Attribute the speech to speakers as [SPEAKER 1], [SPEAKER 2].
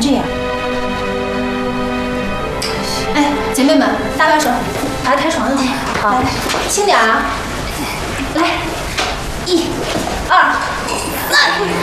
[SPEAKER 1] 这样。哎，姐妹们，搭把手，把它抬床上去。好，来，轻点啊！来，1、2、3。